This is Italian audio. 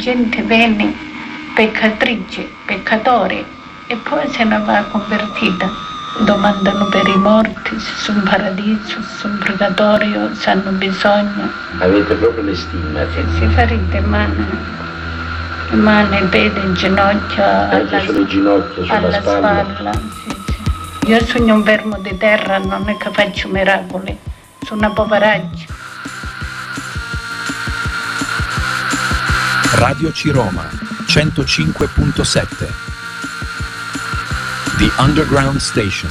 gente viene peccatrice, peccatore, e poi se ne va convertita. Domandano per i morti se sono in paradiso, se sono in purgatorio, se hanno bisogno. Avete proprio le stime? Si ferite mani, piedi, ginocchia, anche sulle ginocchia, sulla alla spalla. Sì. Io sono un vermo di terra, non è che faccio miracoli, sono una poveraccia. Radio C Roma 105.7 The Underground Station.